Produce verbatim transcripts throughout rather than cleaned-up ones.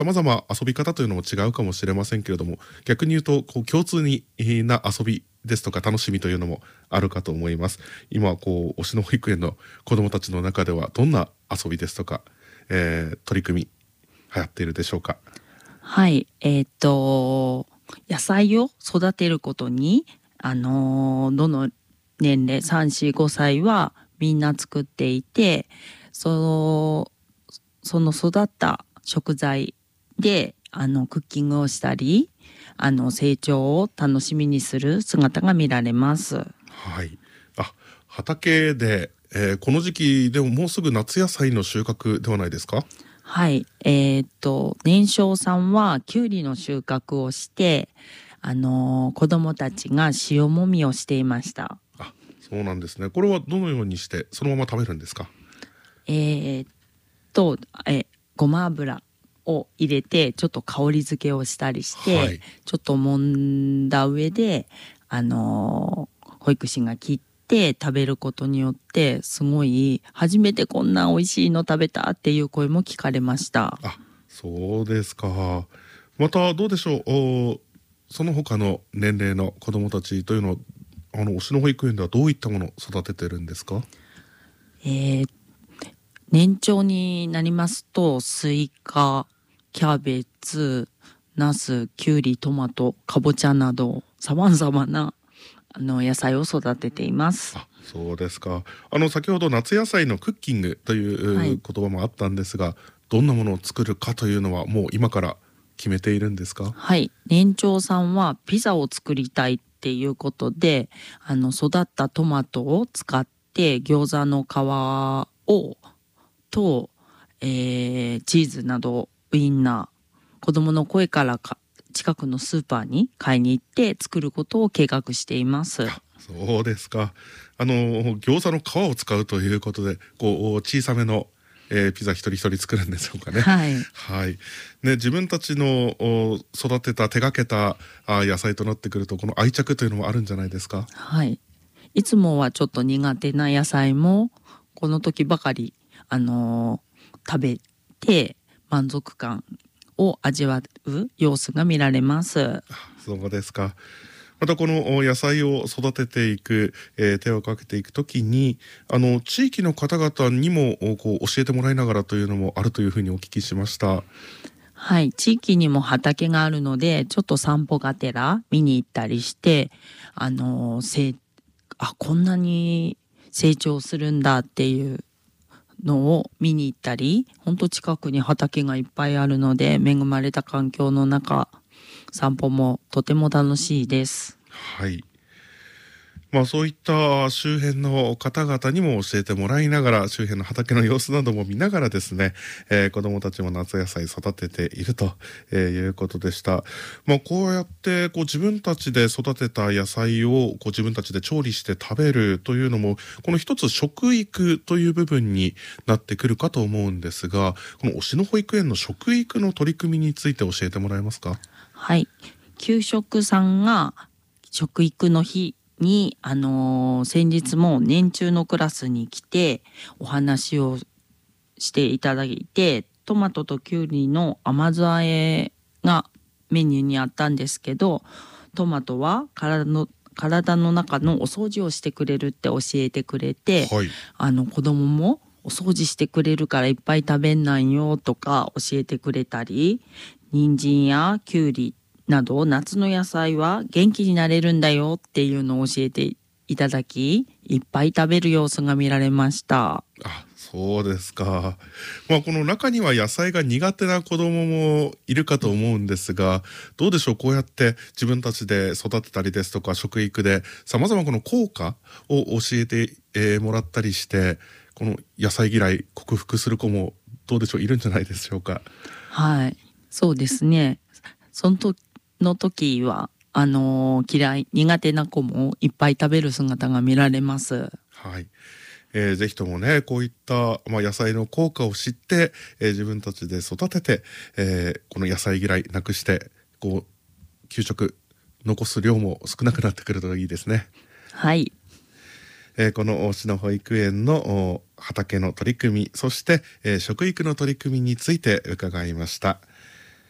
様々遊び方というのも違うかもしれませんけれども、逆に言うとこう共通にな遊びですとか楽しみというのもあるかと思います。今こう推しの保育園の子どもたちの中ではどんな遊びですとか、えー、取り組み流行っているでしょうか？ はい、えっ、と野菜を育てることに、あのーどの年齢さん、よん、ごさいはみんな作っていて、そのその育った食材であのクッキングをしたり、あの成長を楽しみにする姿が見られます。 はい。あ、畑で、えーこの時期でももうすぐ夏野菜の収穫ではないですか？ はい、えっ、と年少さんはきゅうりの収穫をして、あの子供たちが塩もみをしていました。 あ、そうなんですね。これはどのようにしてそのまま食べるんですか？ えー、とえごま油を入れてちょっと香り付けをしたりして、 はい。 ちょっと揉んだ上で、あのー保育士が切って食べることによって、すごい初めてこんな美味しいの食べたっていう声も聞かれました。 あ、そうですか。またどうでしょう。おその他の年齢の子どもたちというのは、あの推しの保育園ではどういったものを育ててるんですか？ えー年長になりますと、スイカ、キャベツ、ナス、キュウリ、トマト、かぼちゃなどさまざまなあの野菜を育てています。 あ、そうですか。あの先ほど夏野菜のクッキングというはい、 言葉もあったんですが、どんなものを作るかというのはもう今から決めているんですか？ はい、年長さんはピザを作りたいっていうことで、あの育ったトマトを使って餃子の皮をと、えーチーズなどウインナー、子供の声からか近くのスーパーに買いに行って作ることを計画しています。 あ、そうですか。あの餃子の皮を使うということで、こう小さめの、えーピザ一人一人作るんでしょうかね。 はい、 はい。ね、自分たちのお育てた手がけたあ野菜となってくると、この愛着というのもあるんじゃないですか？ はい。いつもはちょっと苦手な野菜もこの時ばかり、あのー食べて満足感を味わう様子が見られます。 そうですか。またこのお野菜を育てていく、えー手をかけていくときに、あの地域の方々にもおこう教えてもらいながらというのもあるというふうにお聞きしました。 はい、地域にも畑があるので、ちょっと散歩がてら見に行ったりして、あのせあこんなに成長するんだっていうのを見に行ったり、本当近くに畑がいっぱいあるので、恵まれた環境の中、散歩もとても楽しいです。 はい。まあそういった周辺の方々にも教えてもらいながら、周辺の畑の様子なども見ながらですね、えー子どもたちも夏野菜育てていると、えーいうことでした。まあこうやってこう自分たちで育てた野菜をこう自分たちで調理して食べるというのも、この一つ食育という部分になってくるかと思うんですが、この推しの保育園の食育の取り組みについて教えてもらえますか？ はい、給食さんが食育の日に、あのー先日も年中のクラスに来てお話をしていただいて、トマトとキュウリの甘酢あえがメニューにあったんですけど、トマトは体の体の中のお掃除をしてくれるって教えてくれて、 はい。 あの子供もお掃除してくれるからいっぱい食べんなんよとか教えてくれたり、人参やきゅうりなど夏の野菜は元気になれるんだよっていうのを教えていただき、いっぱい食べる様子が見られました。 あ、そうですか。まあこの中には野菜が苦手な子供もいるかと思うんですが、どうでしょう、こうやって自分たちで育てたりですとか食育で様々この効果を教えて、えーもらったりして、この野菜嫌い克服する子もどうでしょう、いるんじゃないでしょうか。 はい、そうですね。その時の時はあのー嫌い苦手な子もいっぱい食べる姿が見られます。 はい。えーぜひともね、こういった、まあ、野菜の効果を知って、えー自分たちで育てて、えーこの野菜嫌いなくして、こう給食残す量も少なくなってくるといいですね。 はい、 えーこの推しの保育園のお畑の取り組み、そして、えー食育の取り組みについて伺いました。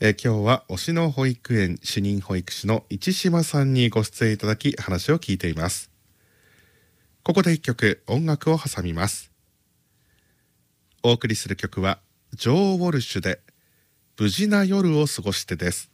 えー今日は推しの保育園主任保育士の市島さんにご出演いただき話を聞いています。ここで一曲音楽を挟みます。お送りする曲はジョー・ウォルシュで無事な夜を過ごしてです。